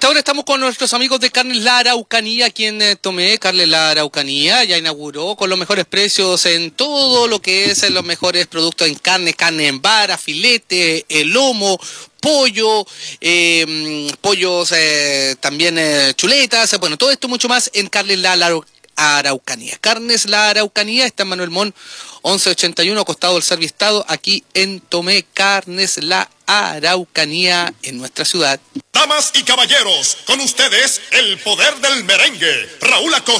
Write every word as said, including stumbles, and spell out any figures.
esta hora estamos con nuestros amigos de Carnes La Araucanía, quien eh, Tomé, Carnes La Araucanía, ya inauguró con los mejores precios en todo lo que es en los mejores productos en carne, carne en vara, filete, el lomo, pollo, eh, pollos, eh, también eh, chuletas, bueno, todo esto mucho más en Carnes La Araucanía. Carnes La Araucanía está en Manuel Montt once ochenta y uno, costado del Serviestado, aquí en Tomé. Carnes La Araucanía, en nuestra ciudad. Damas y caballeros, con ustedes el poder del merengue, Raúl Acosta.